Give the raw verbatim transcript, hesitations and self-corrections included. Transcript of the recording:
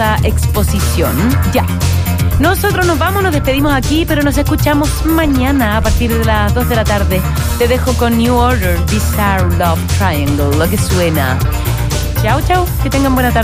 famosa exposición. Ya. Nosotros nos vamos, nos despedimos aquí, pero nos escuchamos mañana a partir de las dos de la tarde. Te dejo con New Order, Bizarre Love Triangle, lo que suena. Chao, chao, que tengan buena tarde.